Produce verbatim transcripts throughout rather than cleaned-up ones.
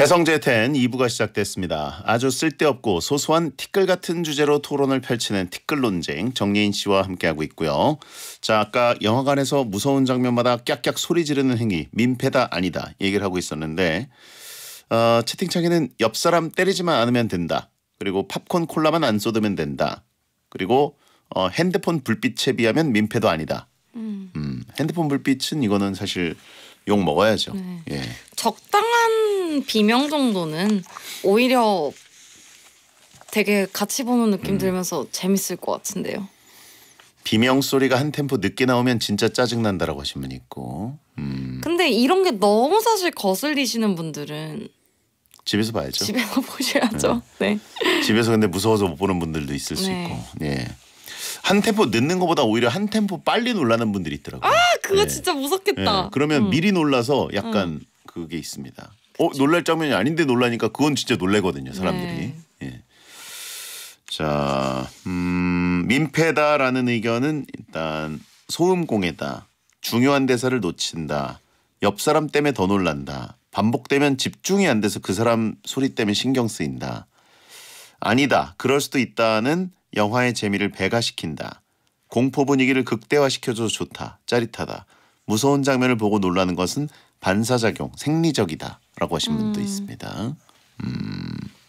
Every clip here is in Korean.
배성재 텐 이 부가 시작됐습니다. 아주 쓸데없고 소소한 티끌 같은 주제로 토론을 펼치는 티끌 논쟁 정예인 씨와 함께하고 있고요. 자, 아까 영화관에서 무서운 장면마다 깍깍 소리 지르는 행위 민폐다 아니다 얘기를 하고 있었는데 어, 채팅창에는 옆 사람 때리지만 않으면 된다. 그리고 팝콘 콜라만 안 쏟으면 된다. 그리고 어, 핸드폰 불빛에 비하면 민폐도 아니다. 음. 음, 핸드폰 불빛은 이거는 사실 욕 먹어야죠. 네. 예. 적당한 비명 정도는 오히려 되게 같이 보는 느낌 음. 들면서 재밌을 것 같은데요. 비명 소리가 한 템포 늦게 나오면 진짜 짜증난다라고 하신 분 있고. 음. 근데 이런 게 너무 사실 거슬리시는 분들은 집에서 봐야죠. 집에서 보셔야죠. 네. 네. 집에서 근데 무서워서 못 보는 분들도 있을 수 네. 있고. 예. 한 템포 늦는 것보다 오히려 한 템포 빨리 놀라는 분들이 있더라고요. 아, 그거 예. 진짜 무섭겠다. 예. 그러면 음. 미리 놀라서 약간 음. 그게 있습니다. 어, 놀랄 장면이 아닌데 놀라니까 그건 진짜 놀래거든요, 사람들이. 네. 예. 자, 음, 민폐다라는 의견은 일단 소음공해다. 중요한 대사를 놓친다. 옆 사람 때문에 더 놀란다. 반복되면 집중이 안 돼서 그 사람 소리 때문에 신경 쓰인다. 아니다. 그럴 수도 있다는 영화의 재미를 배가시킨다. 공포 분위기를 극대화시켜줘서 좋다. 짜릿하다. 무서운 장면을 보고 놀라는 것은 반사작용, 생리적이다. 라고 하신 분도 음. 있습니다. 음.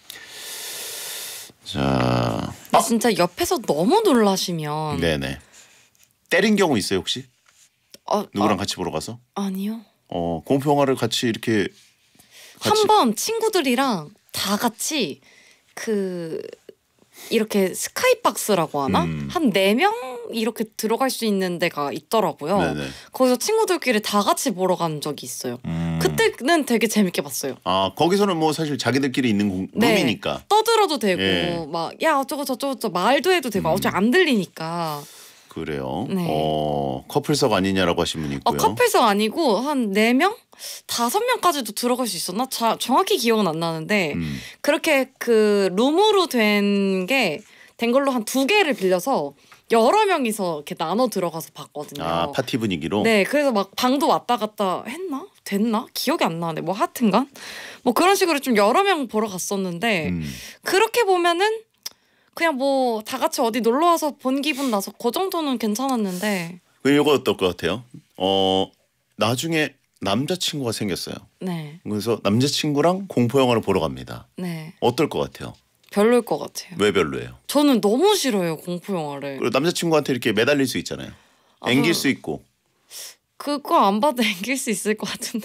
자, 아, 진짜 옆에서 너무 놀라시면 네네. 때린 경우 있어요 혹시? 어, 누구랑 어, 같이 보러 가서? 아니요. 어, 공포 영화를 같이 이렇게 같이... 한 번 친구들이랑 다 같이 그 이렇게 스카이박스라고 하나? 음. 한 네 명 이렇게 들어갈 수 있는 데가 있더라고요. 네네. 거기서 친구들끼리 다 같이 보러 간 적이 있어요. 음. 그때는 되게 재밌게 봤어요. 아, 거기서는 뭐 사실 자기들끼리 있는 공, 네. 룸이니까. 떠들어도 되고 예. 막 야 어쩌고 저쩌고 저 말도 해도 되고 음. 어차피 안 들리니까. 그래요. 네. 어, 커플석 아니냐라고 하신 분이 있고요. 어, 커플석 아니고 한 네 명? 다섯 명까지도 들어갈 수 있었나? 자, 정확히 기억은 안 나는데 음. 그렇게 그 룸으로 된 게 된 걸로 한 두 개를 빌려서 여러 명이서 이렇게 나눠 들어가서 봤거든요. 아, 파티 분위기로? 네, 그래서 막 방도 왔다 갔다 했나? 됐나? 기억이 안 나네. 뭐 하여튼간 뭐 그런 식으로 좀 여러 명 보러 갔었는데 음. 그렇게 보면은 그냥 뭐 다 같이 어디 놀러 와서 본 기분 나서 그 정도는 괜찮았는데. 그 이거 어떨 것 같아요? 어, 나중에 남자친구가 생겼어요. 네. 그래서 남자친구랑 공포 영화를 보러 갑니다. 네. 어떨 것 같아요? 별로일 것 같아요. 왜 별로예요? 저는 너무 싫어요 공포 영화를. 그리고 남자친구한테 이렇게 매달릴 수 있잖아요. 아, 앵길 수 있고. 그거 안 봐도 앵길 수 있을 것 같은데.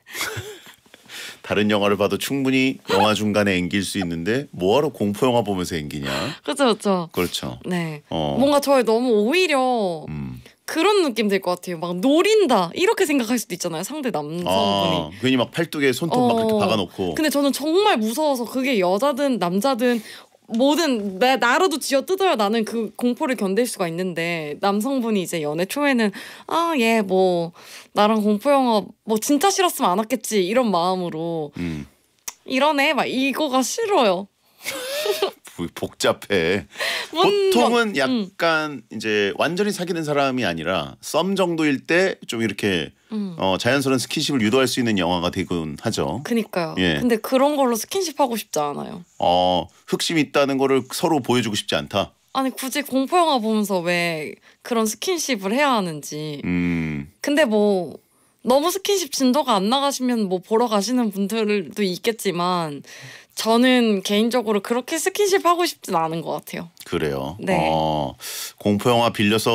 다른 영화를 봐도 충분히 영화 중간에 앵길 수 있는데 뭐하러 공포 영화 보면서 앵기냐? 그렇죠, 그렇죠. 그렇죠. 네. 어. 뭔가 저희 너무 오히려 음. 그런 느낌 될 것 같아요. 막 노린다 이렇게 생각할 수도 있잖아요. 상대 남성분이. 아, 괜히 막 팔뚝에 손톱 어. 막 이렇게 박아놓고. 근데 저는 정말 무서워서 그게 여자든 남자든 뭐든 나, 나라도 쥐어 뜯어야 나는 그 공포를 견딜 수가 있는데 남성분이 이제 연애 초에는 아, 얘 뭐 나랑 공포 영화 뭐 진짜 싫었으면 안 왔겠지 이런 마음으로 음. 이러네 막 이거가 싫어요. 복잡해. 보통은 약간 음. 이제 완전히 사귀는 사람이 아니라 썸 정도일 때 좀 이렇게 음. 어, 자연스러운 스킨십을 유도할 수 있는 영화가 되곤 하죠. 그니까요. 예. 근데 그런 걸로 스킨십 하고 싶지 않아요. 어, 흑심 있다는 거를 서로 보여주고 싶지 않다. 아니 굳이 공포 영화 보면서 왜 그런 스킨십을 해야 하는지. 음. 근데 뭐 너무 스킨십 진도가 안 나가시면 뭐 보러 가시는 분들도 있겠지만 저는 개인적으로 그렇게 스킨십 하고 싶진 않은 것 같아요. 그래요. 네. 어, 공포 영화 빌려서